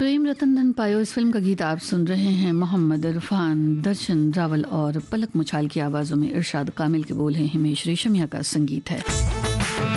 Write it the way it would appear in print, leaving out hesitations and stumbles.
प्रेम रतन धन पायो इस फिल्म का गीत आप सुन रहे हैं। मोहम्मद इरफान, दर्शन रावल और पलक मुछाल की आवाज़ों में इरशाद कामिल के बोल हैं, हिमेश रेशमिया का संगीत है।